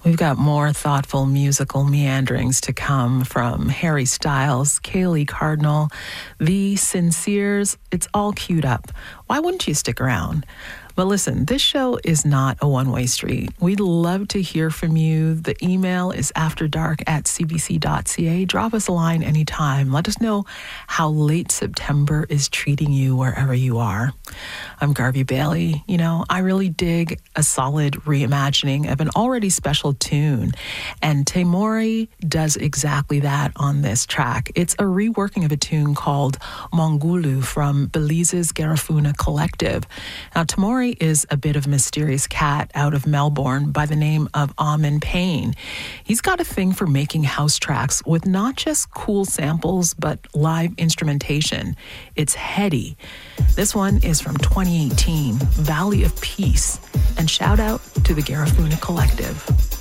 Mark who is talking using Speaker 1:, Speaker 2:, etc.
Speaker 1: We've got more thoughtful musical meanderings to come from Harry Styles, Kaylee Cardinal, The Sinceres. It's all queued up. Why wouldn't you stick around? But listen, this show is not a one-way street. We'd love to hear from you. The email is afterdark@cbc.ca. Drop us a line anytime. Let us know how late September is treating you wherever you are. I'm Garvey Bailey. You know, I really dig a solid reimagining of an already special tune. And Tamori does exactly that on this track. It's a reworking of a tune called Mongulu from Belize's Garifuna Collective. Now, Tamori is a bit of a mysterious cat out of Melbourne by the name of Amin Payne. He's got a thing for making house tracks with not just cool samples, but live instrumentation. It's heady. This one is from 2018, Valley of Peace. And shout out to the Garifuna Collective.